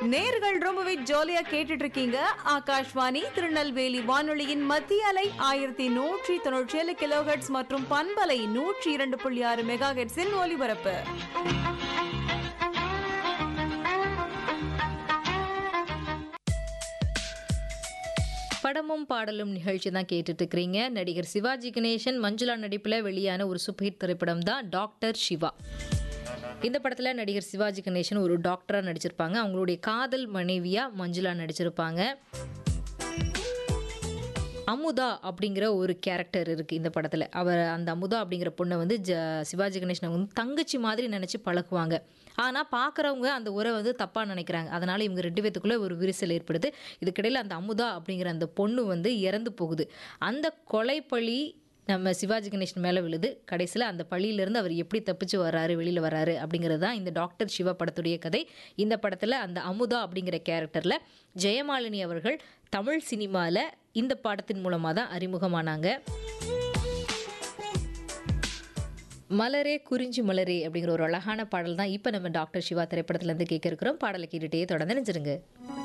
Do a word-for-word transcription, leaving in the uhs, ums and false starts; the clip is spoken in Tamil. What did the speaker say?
நேர்கள் ரொம்பவே ஜாலியா கேட்டுட்டு இருக்கீங்க. ஆகாஷ்வாணி திருநெல்வேலி வானொலியின் மத்திய அலை ஆயிரத்தி நூற்றி தொண்ணூற்றி ஏழு கிலோஹெட்ஸ் மற்றும் பண்பலை நூற்றி இரண்டு புள்ளி ஆறு மெகா ஹெட்ஸின் ஒலிபரப்பு. படமும் பாடலும் நிகழ்ச்சி தான் கேட்டுட்டு இருக்கிறீங்க. நடிகர் சிவாஜி கணேசன் மஞ்சுளா நடிப்பில் வெளியான ஒரு சூப்பர் ஹிட் திரைப்படம் தான் டாக்டர் சிவா. இந்த படத்தில் நடிகர் சிவாஜி கணேசன் ஒரு டாக்டராக நடிச்சிருப்பாங்க. அவங்களுடைய காதல் மனைவியாக மஞ்சுளா நடிச்சிருப்பாங்க. அமுதா அப்படிங்கிற ஒரு கேரக்டர் இருக்குது இந்த படத்தில். அவர் அந்த அமுதா அப்படிங்கிற பொண்ணை வந்து ஜ சிவாஜி கணேசனை வந்து தங்கச்சி மாதிரி நினச்சி பழகுவாங்க. ஆனால் பார்க்குறவங்க அந்த உறவை வந்து தப்பாக நினைக்கிறாங்க. அதனால் இவங்க ரெண்டு பேத்துக்குள்ளே ஒரு விரிசல் ஏற்படுது. இதுக்கிடையில் அந்த அமுதா அப்படிங்கிற அந்த பொண்ணு வந்து இறந்து போகுது. அந்த கொலைப்பழி நம்ம சிவாஜி கணேசன் மேலே விழுது. கடைசியில் அந்த பள்ளியிலேருந்து அவர் எப்படி தப்பிச்சு வர்றாரு, வெளியில் வர்றாரு அப்படிங்கிறது தான் இந்த டாக்டர் சிவா படத்துடைய கதை. இந்த படத்தில் அந்த அமுதா அப்படிங்கிற கேரக்டரில் ஜெயமாலினி அவர்கள் தமிழ் சினிமாவில் இந்த படத்தின் மூலமாக தான் அறிமுகமானாங்க. மலரே குறிஞ்சி மலரே அப்படிங்கிற ஒரு அழகான பாடல் தான் இப்போ நம்ம டாக்டர் சிவா திரைப்படத்துலேருந்து கேட்க இருக்கிறோம். பாடலை கேட்டுகிட்டே தொடர்ந்து நினைச்சிருங்க.